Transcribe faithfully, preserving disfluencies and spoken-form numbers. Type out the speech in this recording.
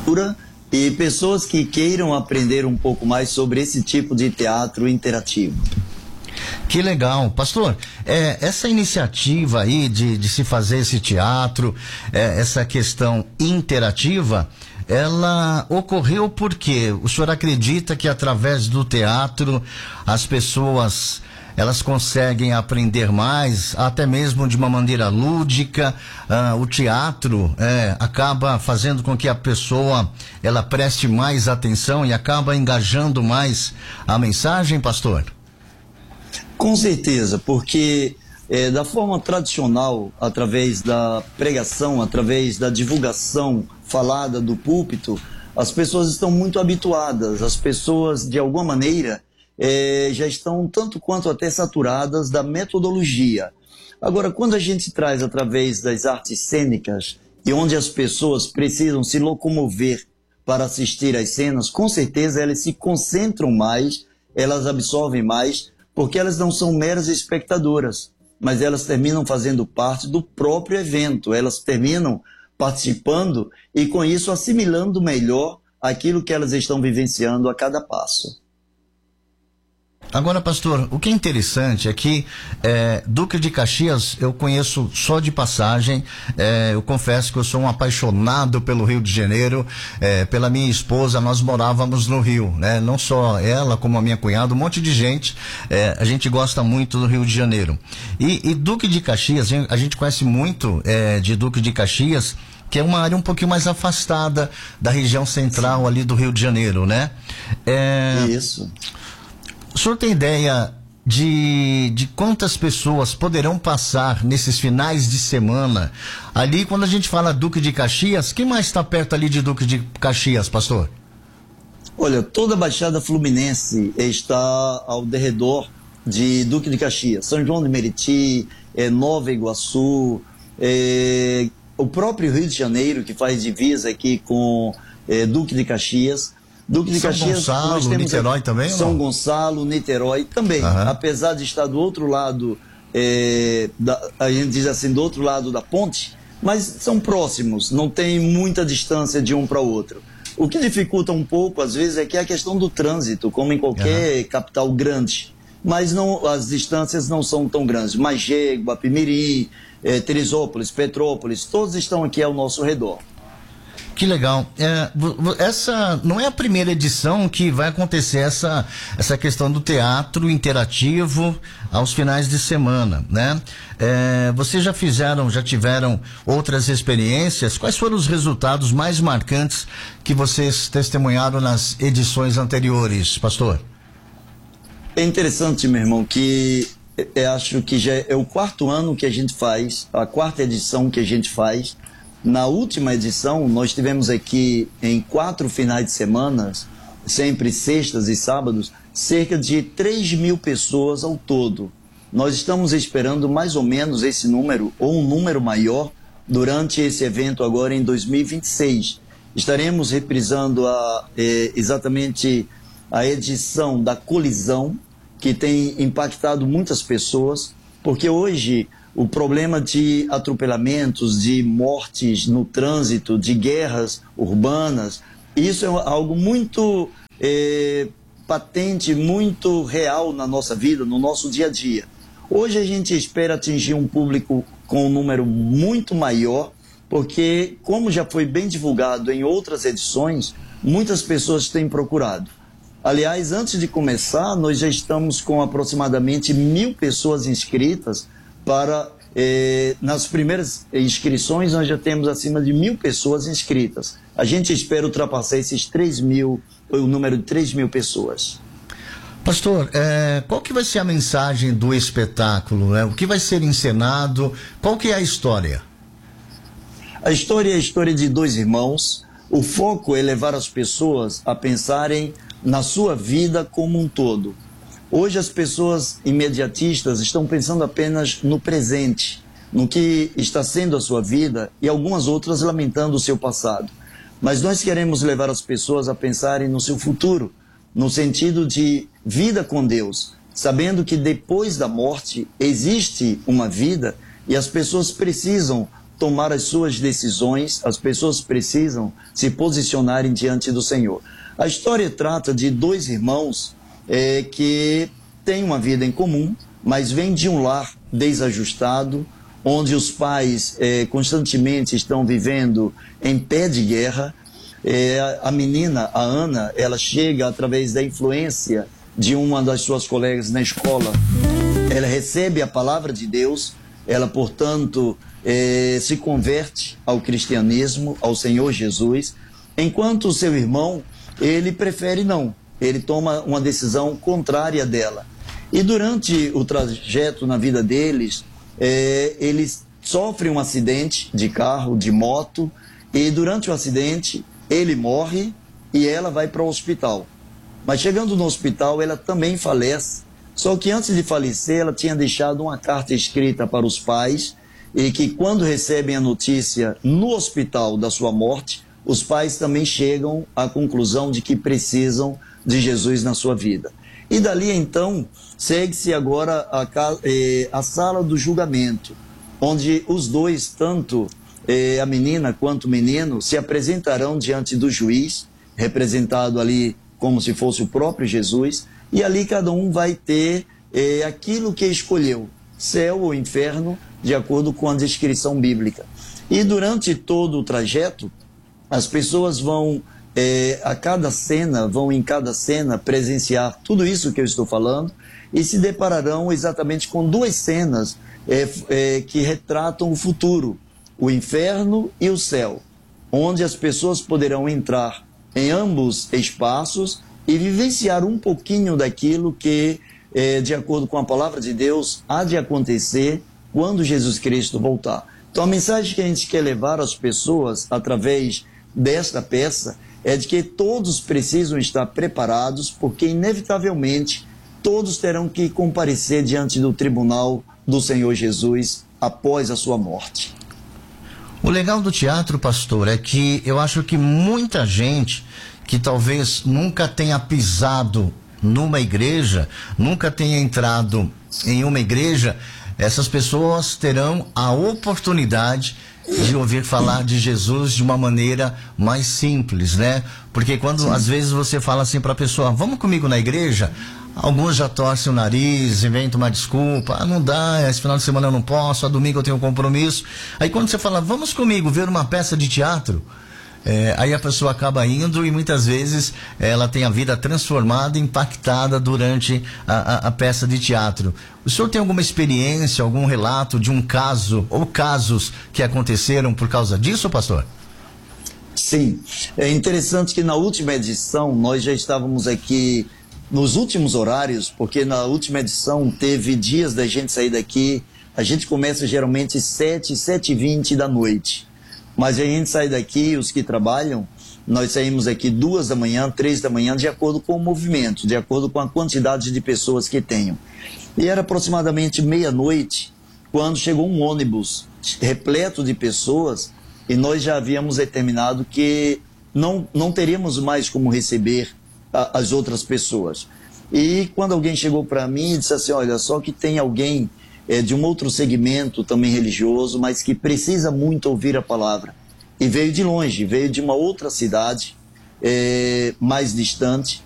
e pessoas que queiram aprender um pouco mais sobre esse tipo de teatro interativo. Que legal. Pastor, é, essa iniciativa aí de, de se fazer esse teatro, é, essa questão interativa, ela ocorreu porque o senhor acredita que através do teatro as pessoas elas conseguem aprender mais, até mesmo de uma maneira lúdica. Ah, o teatro é, acaba fazendo com que a pessoa ela preste mais atenção e acaba engajando mais a mensagem, pastor? Com certeza, porque é, da forma tradicional, através da pregação, através da divulgação falada do púlpito, as pessoas estão muito habituadas, as pessoas de alguma maneira é, já estão tanto quanto até saturadas da metodologia. Agora, quando a gente traz através das artes cênicas e onde as pessoas precisam se locomover para assistir às cenas, com certeza elas se concentram mais, elas absorvem mais, porque elas não são meras espectadoras, mas elas terminam fazendo parte do próprio evento, elas terminam participando e com isso assimilando melhor aquilo que elas estão vivenciando a cada passo. Agora, pastor, o que é interessante é que é, Duque de Caxias eu conheço só de passagem. É, eu confesso que eu sou um apaixonado pelo Rio de Janeiro. É, pela minha esposa, nós morávamos no Rio, né? Não só ela, como a minha cunhada, um monte de gente. É, a gente gosta muito do Rio de Janeiro. E, e Duque de Caxias, a gente conhece muito é, de Duque de Caxias, que é uma área um pouquinho mais afastada da região central ali do Rio de Janeiro, né? É, Isso. O senhor tem ideia de, de quantas pessoas poderão passar nesses finais de semana ali, quando a gente fala Duque de Caxias? Quem mais está perto ali de Duque de Caxias, pastor? Olha, toda a Baixada Fluminense está ao derredor de Duque de Caxias. São João de Meriti, é, Nova Iguaçu, é, o próprio Rio de Janeiro, que faz divisa aqui com é, Duque de Caxias. Duque de São Caxias, Gonçalo, nós temos Niterói também? São ou Gonçalo, Niterói também. Uhum. Apesar de estar do outro lado, é, da, a gente diz assim, do outro lado da ponte, mas são próximos, não tem muita distância de um para o outro. O que dificulta um pouco, às vezes, é que é a questão do trânsito, como em qualquer uhum. capital grande. Mas não, as distâncias não são tão grandes. Magé, Guapimirim, é, Teresópolis, Petrópolis, todos estão aqui ao nosso redor. Que legal. É, essa não é a primeira edição que vai acontecer essa, essa questão do teatro interativo aos finais de semana, né? É, vocês já fizeram, já tiveram outras experiências? Quais foram os resultados mais marcantes que vocês testemunharam nas edições anteriores, pastor? É interessante, meu irmão, que eu acho que já é o quarto ano que a gente faz, a quarta edição que a gente faz. Na última edição, nós tivemos aqui, em quatro finais de semana, sempre sextas e sábados, cerca de três mil pessoas ao todo. Nós estamos esperando mais ou menos esse número, ou um número maior, durante esse evento agora em dois mil e vinte e seis. Estaremos reprisando a, eh, exatamente a edição da Colisão, que tem impactado muitas pessoas, porque hoje o problema de atropelamentos, de mortes no trânsito, de guerras urbanas, isso é algo muito é, patente, muito real na nossa vida, no nosso dia a dia. Hoje a gente espera atingir um público com um número muito maior, porque, como já foi bem divulgado em outras edições, muitas pessoas têm procurado. Aliás, antes de começar, nós já estamos com aproximadamente mil pessoas inscritas. Para, eh, nas primeiras inscrições, nós já temos acima de mil pessoas inscritas. A gente espera ultrapassar esses três mil, o número de três mil pessoas. Pastor, é, qual que vai ser a mensagem do espetáculo? Né? O que vai ser encenado? Qual que é a história? A história é a história de dois irmãos. O foco é levar as pessoas a pensarem na sua vida como um todo. Hoje as pessoas imediatistas estão pensando apenas no presente, no que está sendo a sua vida, e algumas outras lamentando o seu passado. Mas nós queremos levar as pessoas a pensarem no seu futuro, no sentido de vida com Deus, sabendo que depois da morte existe uma vida e as pessoas precisam tomar as suas decisões, as pessoas precisam se posicionarem diante do Senhor. A história trata de dois irmãos é, que têm uma vida em comum, mas vêm de um lar desajustado, onde os pais é, constantemente estão vivendo em pé de guerra. É, a menina, a Ana, ela chega através da influência de uma das suas colegas na escola. Ela recebe a palavra de Deus, ela, portanto, é, se converte ao cristianismo, ao Senhor Jesus, enquanto o seu irmão, ele prefere não, ele toma uma decisão contrária dela. E durante o trajeto na vida deles, é, eles sofrem um acidente de carro, de moto, e durante o acidente ele morre e ela vai para o hospital. Mas chegando no hospital, ela também falece. Só que antes de falecer, ela tinha deixado uma carta escrita para os pais, e que quando recebem a notícia no hospital da sua morte, os pais também chegam à conclusão de que precisam de Jesus na sua vida. E dali então, segue-se agora a, eh, a sala do julgamento, onde os dois, tanto eh, a menina quanto o menino, se apresentarão diante do juiz, representado ali como se fosse o próprio Jesus, e ali cada um vai ter eh, aquilo que escolheu, céu ou inferno, de acordo com a descrição bíblica. E durante todo o trajeto, as pessoas vão, é, a cada cena, vão em cada cena presenciar tudo isso que eu estou falando e se depararão exatamente com duas cenas é, é, que retratam o futuro, o inferno e o céu, onde as pessoas poderão entrar em ambos espaços e vivenciar um pouquinho daquilo que, é, de acordo com a palavra de Deus, há de acontecer quando Jesus Cristo voltar. Então a mensagem que a gente quer levar às pessoas através desta peça é de que todos precisam estar preparados, porque inevitavelmente todos terão que comparecer diante do tribunal do Senhor Jesus após a sua morte. O legal do teatro, pastor, é que eu acho que muita gente que talvez nunca tenha pisado numa igreja, nunca tenha entrado em uma igreja, essas pessoas terão a oportunidade de ouvir falar de Jesus de uma maneira mais simples, né? Porque quando Sim. às vezes você fala assim para a pessoa, vamos comigo na igreja, alguns já torcem o nariz, inventam uma desculpa, ah, não dá, esse final de semana eu não posso, a domingo eu tenho um compromisso. Aí quando você fala, vamos comigo ver uma peça de teatro, É, aí a pessoa acaba indo e muitas vezes ela tem a vida transformada, impactada durante a, a, a peça de teatro. O senhor tem alguma experiência, algum relato de um caso ou casos que aconteceram por causa disso, pastor? Sim, é interessante que na última edição nós já estávamos aqui nos últimos horários, porque na última edição teve dias da gente sair daqui, a gente começa geralmente sete, sete e vinte da noite. Mas a gente sai daqui, os que trabalham, nós saímos aqui duas da manhã, três da manhã, de acordo com o movimento, de acordo com a quantidade de pessoas que tenham. E era aproximadamente meia-noite, quando chegou um ônibus repleto de pessoas, e nós já havíamos determinado que não, não teríamos mais como receber a, as outras pessoas. E quando alguém chegou para mim e disse assim, olha, só que tem alguém É, de um outro segmento também religioso, mas que precisa muito ouvir a palavra. E veio de longe, veio de uma outra cidade, é, mais distante,